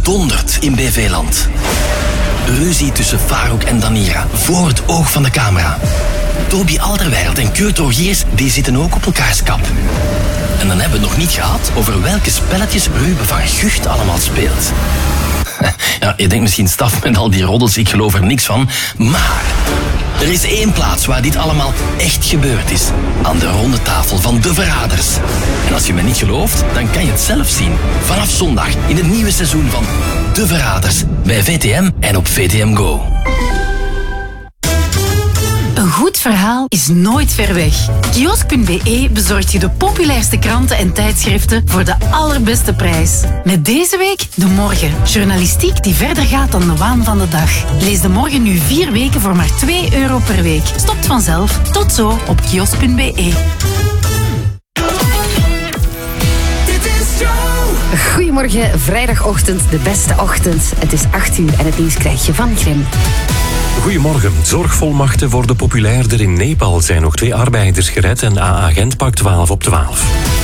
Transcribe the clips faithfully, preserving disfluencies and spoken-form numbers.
dondert in B V-land. Ruzie tussen Farouk en Danira, voor het oog van de camera. Toby Alderweireld en Kurt Rogiers, die zitten ook op elkaars kap. En dan hebben we het nog niet gehad over welke spelletjes Ruben van Gucht allemaal speelt. Ja, je denkt misschien, staf met al die roddels, ik geloof er niks van. Maar er is één plaats waar dit allemaal echt gebeurd is. Aan de ronde tafel van De Verraders. En als je me niet gelooft, dan kan je het zelf zien. Vanaf zondag in het nieuwe seizoen van De Verraders. Bij V T M en op V T M Go. Een goed verhaal is nooit ver weg. Kiosk punt b e bezorgt je de populairste kranten en tijdschriften voor de allerbeste prijs. Met deze week De Morgen. Journalistiek die verder gaat dan de waan van de dag. Lees De Morgen nu vier weken voor maar twee euro per week. Stopt vanzelf. Tot zo op kiosk punt b e. Goedemorgen, vrijdagochtend, de beste ochtend. Het is acht uur en het nieuws krijg je van Grim. Goedemorgen. Zorgvolmachten worden populairder. In Nepal zijn nog twee arbeiders gered en A A Gent pakt twaalf op twaalf.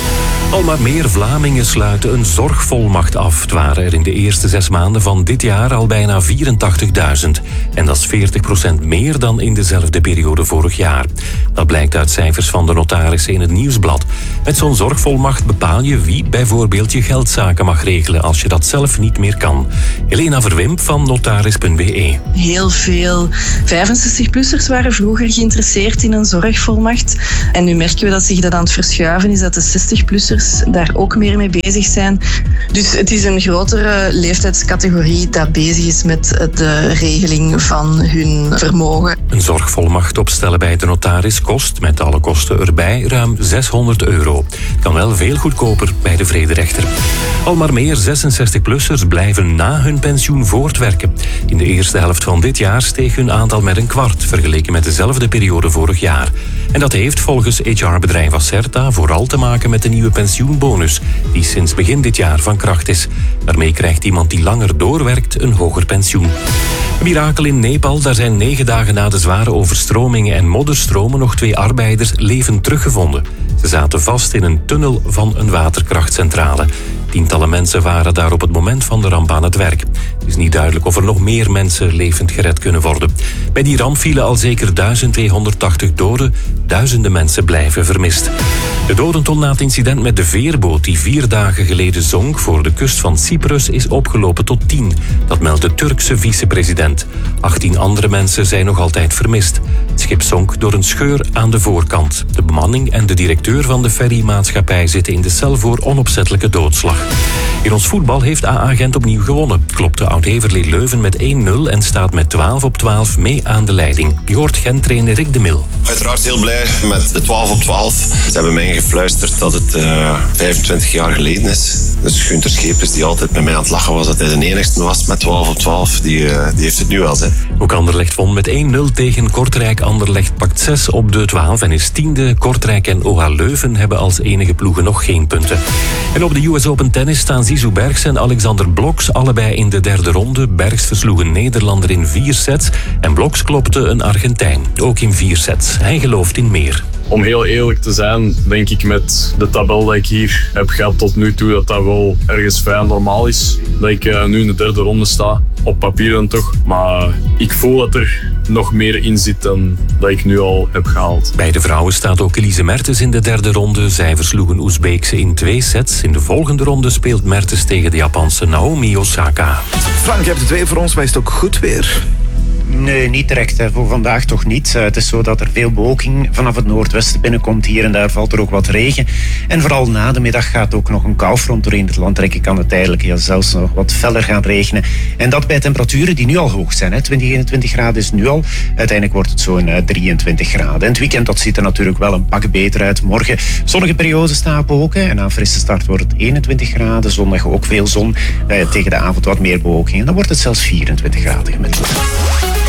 Al maar meer Vlamingen sluiten een zorgvolmacht af. Het waren er in de eerste zes maanden van dit jaar al bijna vierentachtigduizend. En dat is veertig procent meer dan in dezelfde periode vorig jaar. Dat blijkt uit cijfers van de notarissen in het Nieuwsblad. Met zo'n zorgvolmacht bepaal je wie bijvoorbeeld je geldzaken mag regelen als je dat zelf niet meer kan. Helena Verwimp van notaris punt b e. Heel veel vijfenzestig-plussers waren vroeger geïnteresseerd in een zorgvolmacht. En nu merken we dat zich dat aan het verschuiven is, dat de zestig-plussers daar ook meer mee bezig zijn. Dus het is een grotere leeftijdscategorie dat bezig is met de regeling van hun vermogen. Een zorgvolmacht opstellen bij de notaris kost, met alle kosten erbij, ruim zeshonderd euro. Kan wel veel goedkoper bij de vrederechter. Al maar meer zesenzestig-plussers blijven na hun pensioen voortwerken. In de eerste helft van dit jaar steeg hun aantal met een kwart, vergeleken met dezelfde periode vorig jaar. En dat heeft volgens H R-bedrijf Acerta vooral te maken met de nieuwe pensioenbonus, die sinds begin dit jaar van kracht is. Daarmee krijgt iemand die langer doorwerkt een hoger pensioen. Een mirakel in Nepal, daar zijn negen dagen na de zware overstromingen en modderstromen nog twee arbeiders levend teruggevonden. Ze zaten vast in een tunnel van een waterkrachtcentrale. Tientallen mensen waren daar op het moment van de ramp aan het werk. Het is niet duidelijk of er nog meer mensen levend gered kunnen worden. Bij die ramp vielen al zeker duizend tweehonderdtachtig doden. Duizenden mensen blijven vermist. De dodental na het incident met de veerboot die vier dagen geleden zonk voor de kust van Cyprus is opgelopen tot tien. Dat meldt de Turkse vicepresident. achttien andere mensen zijn nog altijd vermist. Het schip zonk door een scheur aan de voorkant. De bemanning en de directeur van de ferrymaatschappij zitten in de cel voor onopzettelijke doodslag. In ons voetbal heeft A A Gent opnieuw gewonnen. Klopte Oud-Heverlee Leuven met één nul en staat met twaalf op twaalf mee aan de leiding. Je hoort Gent-trainer Rick de Mil. Uiteraard heel blij met de twaalf op twaalf. Ze hebben mij gefluisterd dat het uh, vijfentwintig jaar geleden is. Dus Gunther Schepers, die altijd bij mij aan het lachen was dat hij de enigste was met twaalf op twaalf, die, uh, die heeft het nu wel. Hè. Ook Anderlecht won met één nul tegen Kortrijk. Anderlecht pakt zes op de twaalf en is tiende. Kortrijk en O H Leuven hebben als enige ploegen nog geen punten. En op de U S Open tennis staan Zizou Bergs en Alexander Bloks allebei in de derde ronde. Bergs versloeg een Nederlander in vier sets en Bloks klopte een Argentijn, ook in vier sets. Hij gelooft in meer. Om heel eerlijk te zijn, denk ik met de tabel dat ik hier heb gehad tot nu toe, dat dat wel ergens vrij normaal is. Dat ik uh, nu in de derde ronde sta, op papier dan toch. Maar ik voel dat er nog meer in zit dan dat ik nu al heb gehaald. Bij de vrouwen staat ook Elise Mertens in de derde ronde. Zij versloegen Oezbeekse in twee sets. In de volgende ronde speelt Mertens tegen de Japanse Naomi Osaka. Frank, je hebt het weer voor ons, maar is het ook goed weer? Nee, niet direct. Hè. Voor vandaag toch niet. Het is zo dat er veel bewolking vanaf het noordwesten binnenkomt. Hier en daar valt er ook wat regen. En vooral na de middag gaat ook nog een koufront doorheen het land trekken. Kan het tijdelijk ja, zelfs nog wat feller gaan regenen. En dat bij temperaturen die nu al hoog zijn. Hè. twintig, eenentwintig graden is nu al. Uiteindelijk wordt het zo'n uh, drieëntwintig graden. En het weekend dat ziet er natuurlijk wel een pak beter uit. Morgen zonnige periode stapelwolken. En na een frisse start wordt het eenentwintig graden. Zondag ook veel zon. Uh, tegen de avond wat meer bewolking. En dan wordt het zelfs vierentwintig graden gemiddeld.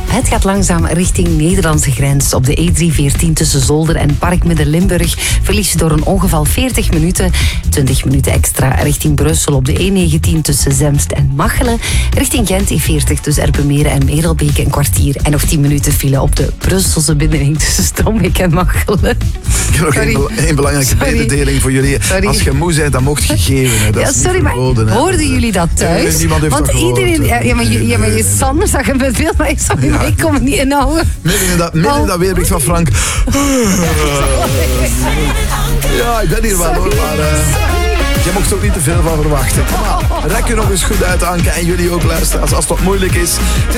Het gaat langzaam richting Nederlandse grens. Op de E drie veertien tussen Zolder en Park Midden-Limburg verlies je door een ongeval veertig minuten. twintig minuten extra richting Brussel op de E negentien tussen Zemst en Machelen. Richting Gent E veertig tussen Erpenmeren en Merelbeke een kwartier. En nog tien minuten file op de Brusselse binnenring tussen Strombeek en Machelen. Ik heb nog één, één belangrijke Sorry. mededeling voor jullie. Sorry. Als je moe bent, dan mocht je geven. Hè. Dat Ja, is sorry, niet maar verboden, hè. hoorden jullie dat thuis? Nee, niemand heeft Want dat gehoord. iedereen... Ja, ja, maar, je- ja, maar je Nee, nee, Sander zag hem met beeld, maar ik, sorry, maar ik kon het niet inhouden. Midden in dat, midden in dat weerbeeld van Frank. Ja, ik ben hier wel hoor, maar... Uh, je mocht er ook niet te veel van verwachten. Kom maar, rek je nog eens goed uit, Anke. En jullie ook, luisteraars, als het wat moeilijk is. Het is